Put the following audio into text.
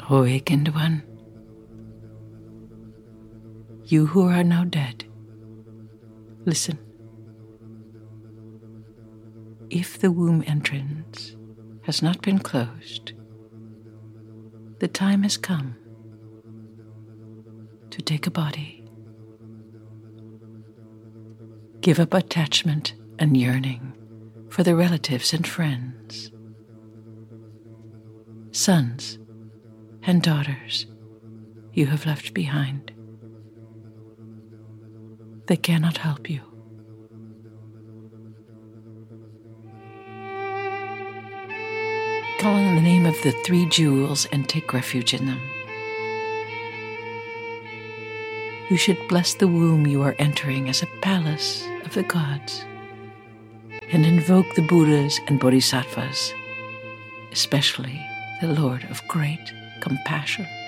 O awakened one, you who are now dead, listen. If the womb entrance has not been closed, the time has come to take a body. Give up attachment and yearning for the relatives and friends, sons and daughters you have left behind. They cannot help you. Call on the name of the 3 jewels and take refuge in them. You should bless the womb you are entering as a palace of the gods and invoke the Buddhas and Bodhisattvas, especially the Lord of Great Compassion.